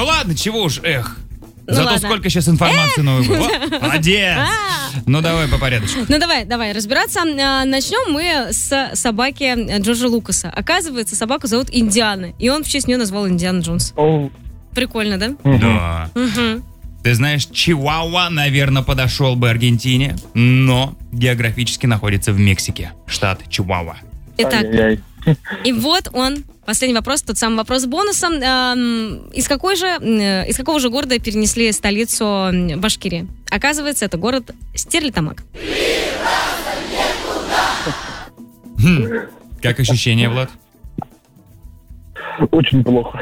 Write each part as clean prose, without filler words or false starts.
ладно, чего уж, эх. Ну Зато ладно. сколько сейчас информации новой было. Молодец. Ну давай по порядочку. Ну давай разбираться. Начнем мы с собаки Джорджа Лукаса. Оказывается, собаку зовут Индиана, и он в честь нее назвал Индиана Джонс. Прикольно, да? Да. Ты знаешь, Чиуауа, наверное, подошел бы Аргентине, но географически находится в Мексике, штат Чиуауа. Итак, и вот он. Последний вопрос, тот самый вопрос с бонусом. Из какого же города перенесли столицу Башкирии? Оказывается, это город Стерлитамак. Как ощущение, Влад? Очень плохо.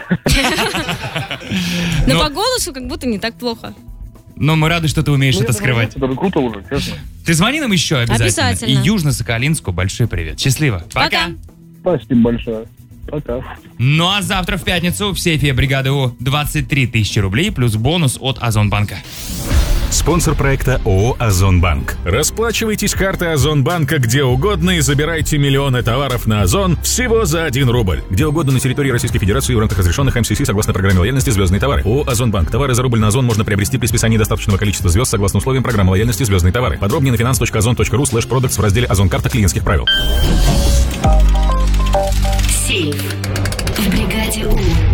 Но по голосу как будто не так плохо. Но мы рады, что ты умеешь это скрывать. Это круто уже, честно. Ты звони нам еще обязательно. Обязательно. И Южно-Сахалинску большой привет. Счастливо. Пока. Спасибо большое. Пока. Ну а завтра в пятницу в сейфе бригады У 23 тысячи рублей плюс бонус от Озонбанка. Спонсор проекта ООО «Озонбанк». Расплачивайтесь картой Озонбанка где угодно и забирайте миллионы товаров на Озон всего за 1 рубль. Где угодно на территории Российской Федерации в рамках разрешенных МСС согласно программе лояльности «Звездные товары». ООО «Озонбанк». Товары за рубль на Озон можно приобрести при списании достаточного количества звезд согласно условиям программы лояльности «Звездные товары». Подробнее на finance.ozon.ru/products в разделе «Озон-карта клиентских правил». Сейф в бригаде У.